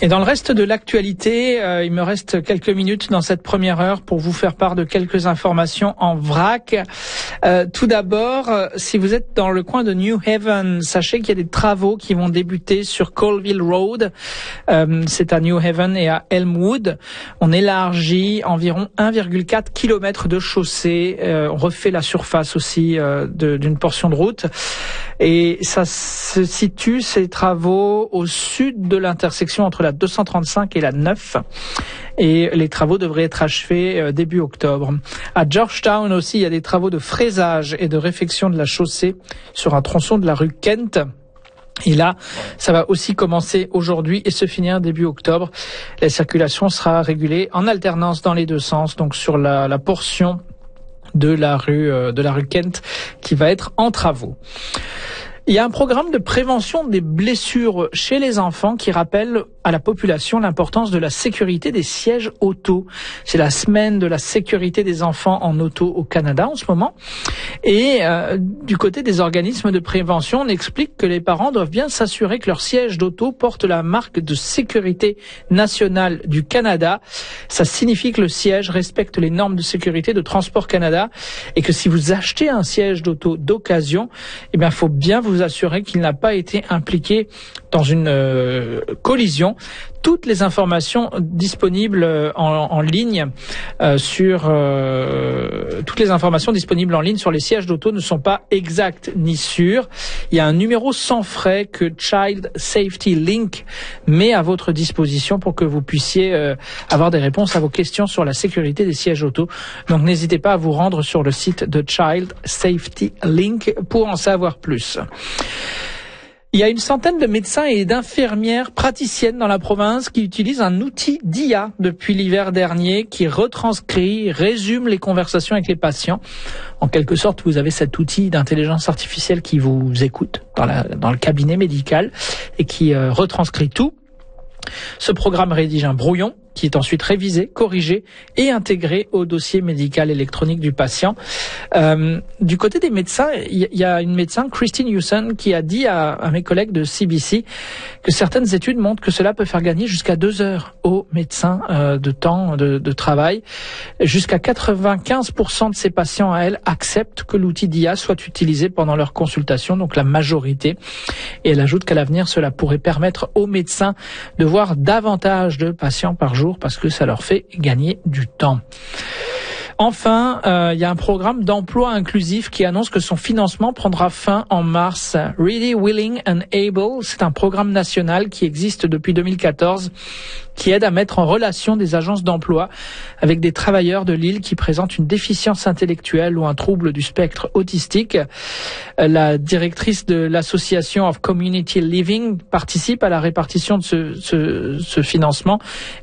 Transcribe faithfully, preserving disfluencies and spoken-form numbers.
Et dans le reste de l'actualité, euh, il me reste quelques minutes dans cette première heure pour vous faire part de quelques informations en vrac. Euh, tout d'abord, euh, si vous êtes dans le coin de New Haven, sachez qu'il y a des travaux qui vont débuter sur Colville Road. Euh, c'est à New Haven et à Elmwood. On élargit environ un virgule quatre kilomètres de chaussée. Euh, on refait la surface aussi euh, de, d'une portion de route. Et ça se situe, ces travaux, au sud de l'intersection entre la deux cent trente-cinq et la neuf. Et les travaux devraient être achevés début octobre. À Georgetown aussi, il y a des travaux de fraisage et de réfection de la chaussée sur un tronçon de la rue Kent. Et là, ça va aussi commencer aujourd'hui et se finir début octobre. La circulation sera régulée en alternance dans les deux sens, donc sur la, la portion de la rue euh, de la rue Kent qui va être en travaux. Il y a un programme de prévention des blessures chez les enfants qui rappelle à la population l'importance de la sécurité des sièges auto. C'est la semaine de la sécurité des enfants en auto au Canada en ce moment. Et euh, du côté des organismes de prévention, on explique que les parents doivent bien s'assurer que leur siège d'auto porte la marque de sécurité nationale du Canada. Ça signifie que le siège respecte les normes de sécurité de Transport Canada et que si vous achetez un siège d'auto d'occasion, eh bien, il faut bien vous assurer qu'il n'a pas été impliqué dans une euh, collision. Toutes les informations disponibles en, en ligne euh, sur euh, toutes les informations disponibles en ligne sur les sièges d'auto ne sont pas exactes ni sûres. Il y a un numéro sans frais que Child Safety Link met à votre disposition pour que vous puissiez euh, avoir des réponses à vos questions sur la sécurité des sièges auto. Donc n'hésitez pas à vous rendre sur le site de Child Safety Link pour en savoir plus. Il y a une centaine de médecins et d'infirmières praticiennes dans la province qui utilisent un outil d'I A depuis l'hiver dernier qui retranscrit, résume les conversations avec les patients. En quelque sorte, vous avez cet outil d'intelligence artificielle qui vous écoute dans, la, dans le cabinet médical et qui euh, retranscrit tout. Ce programme rédige un brouillon qui est ensuite révisé, corrigé et intégré au dossier médical électronique du patient. Euh, du côté des médecins, il y, y a une médecin, Christine Hewson, qui a dit à, à mes collègues de C B C que certaines études montrent que cela peut faire gagner jusqu'à deux heures aux médecins euh, de temps de, de travail. Jusqu'à quatre-vingt-quinze pour cent de ces patients à elle acceptent que l'outil d'I A soit utilisé pendant leur consultation, donc la majorité. Et elle ajoute qu'à l'avenir, cela pourrait permettre aux médecins de voir davantage de patients par jour parce que ça leur fait gagner du temps. Enfin, euh, il y a un programme d'emploi inclusif qui annonce que son financement prendra fin en mars. Ready, Willing and Able, c'est un programme national qui existe depuis deux mille quatorze qui aide à mettre en relation des agences d'emploi avec des travailleurs de l'île qui présentent une déficience intellectuelle ou un trouble du spectre autistique. La directrice de l'Association of Community Living participe à la répartition de ce, ce, ce financement